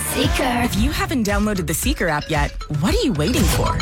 Seeker. If you haven't downloaded the Seeker app yet, what are you waiting for?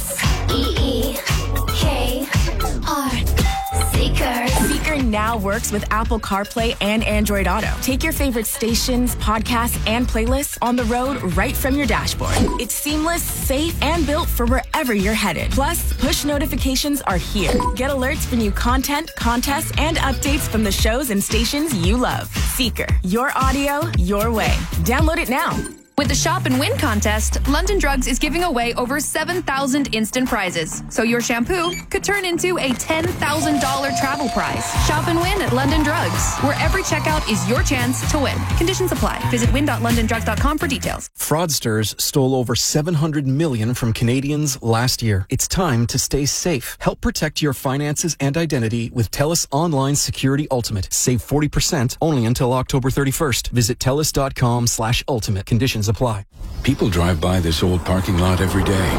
SEEKR. Seeker. Seeker now works with Apple CarPlay and Android Auto. Take your favorite stations, podcasts, and playlists on the road right from your dashboard. It's seamless, safe, and built for wherever you're headed. Plus, push notifications are here. Get alerts for new content, contests, and updates from the shows and stations you love. Seeker. Your audio, your way. Download it now. With the Shop and Win contest, London Drugs is giving away over 7,000 instant prizes. So your shampoo could turn into a $10,000 travel prize. Shop and win at London Drugs, where every checkout is your chance to win. Conditions apply. Visit win.londondrugs.com for details. Fraudsters stole over $700 million from Canadians last year. It's time to stay safe. Help protect your finances and identity with TELUS Online Security Ultimate. Save 40% only until October 31st. Visit TELUS.com/ultimate. Conditions apply. People drive by this old parking lot every day.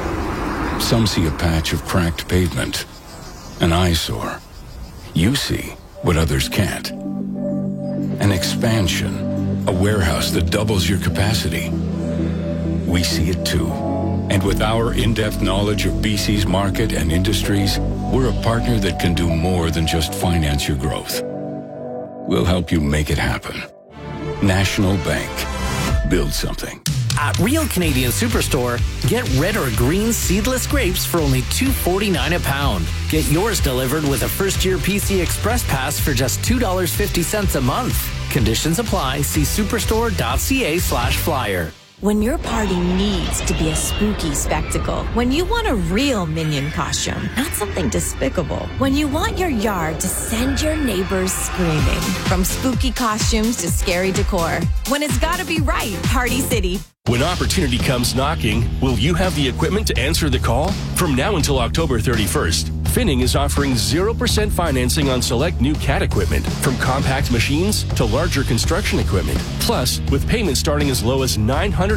Some see a patch of cracked pavement, an eyesore. You see what others can't. An expansion, a warehouse that doubles your capacity. We see it too. And with our in-depth knowledge of BC's market and industries, we're a partner that can do more than just finance your growth. We'll help you make it happen. National Bank. Build something. At Real Canadian Superstore, get red or green seedless grapes for only $2.49 a pound. Get yours delivered with a first-year PC Express Pass for just $2.50 a month. Conditions apply. See superstore.ca/flyer. When your party needs to be a spooky spectacle, when you want a real Minion costume, not something despicable, when you want your yard to send your neighbors screaming, from spooky costumes to scary decor, when it's gotta be right, Party City. When opportunity comes knocking, will you have the equipment to answer the call? From now until October 31st, Finning is offering 0% financing on select new CAT equipment, from compact machines to larger construction equipment. Plus, with payments starting as low as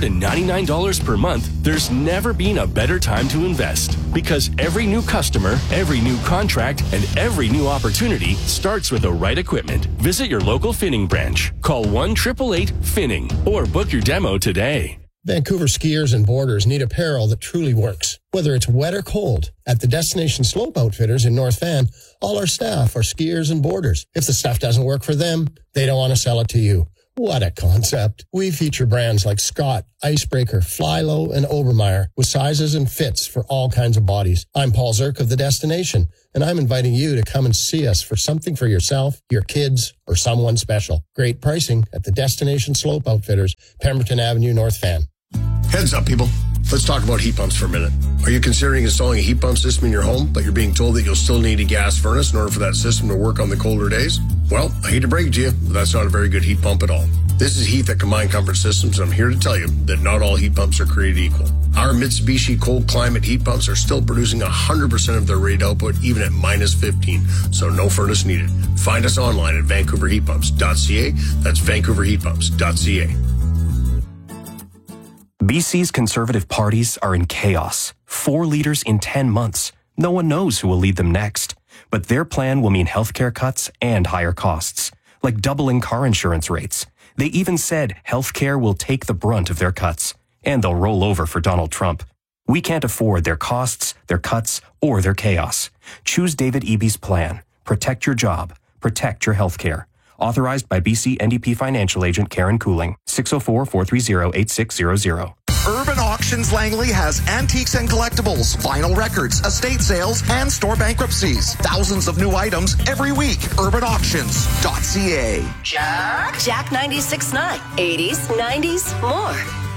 $999 per month, there's never been a better time to invest. Because every new customer, every new contract, and every new opportunity starts with the right equipment. Visit your local Finning branch. Call 1-888-FINNING or book your demo today. Vancouver skiers and boarders need apparel that truly works. Whether it's wet or cold, at the Destination Slope Outfitters in North Van, all our staff are skiers and boarders. If the stuff doesn't work for them, they don't want to sell it to you. What a concept. We feature brands like Scott, Icebreaker, Flylow, and Obermeyer with sizes and fits for all kinds of bodies. I'm Paul Zirk of The Destination, and I'm inviting you to come and see us for something for yourself, your kids, or someone special. Great pricing at the Destination Slope Outfitters, Pemberton Avenue, North Van. Heads up, people. Let's talk about heat pumps for a minute. Are you considering installing a heat pump system in your home, but you're being told that you'll still need a gas furnace in order for that system to work on the colder days? Well, I hate to break it to you, but that's not a very good heat pump at all. This is Heath at Combined Comfort Systems, and I'm here to tell you that not all heat pumps are created equal. Our Mitsubishi cold climate heat pumps are still producing 100% of their rated output, even at minus 15, so no furnace needed. Find us online at vancouverheatpumps.ca. That's vancouverheatpumps.ca. BC's Conservative parties are in chaos. 4 leaders in 10 months. No one knows who will lead them next. But their plan will mean healthcare cuts and higher costs, like doubling car insurance rates. They even said healthcare will take the brunt of their cuts, and they'll roll over for Donald Trump. We can't afford their costs, their cuts, or their chaos. Choose David Eby's plan. Protect your job. Protect your healthcare. Authorized by BC NDP financial agent Karen Cooling. 604-430-8600. Urban Auctions Langley has antiques and collectibles, vinyl records, estate sales, and store bankruptcies. Thousands of new items every week. UrbanAuctions.ca. Jack 96.9. 80s, 90s, more.